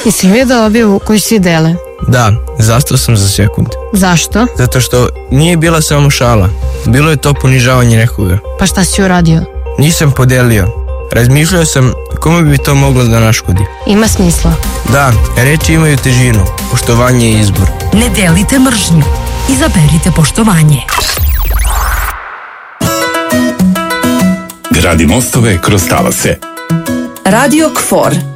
Jesi li vidio objavu koju svi dele? Da, zastao sam za sekund. Zašto? Zato što nije bila samo šala. Bilo je to ponižavanje nekoga. Pa šta si uradio? Nisam podelio. Razmišljao sam kome bi to moglo da naškodi. Ima smisla. Da, reči imaju težinu. Poštovanje je izbor. Ne delite mržnju. Izaberite poštovanje. Gradi mostove kroz talase. Radio KFOR.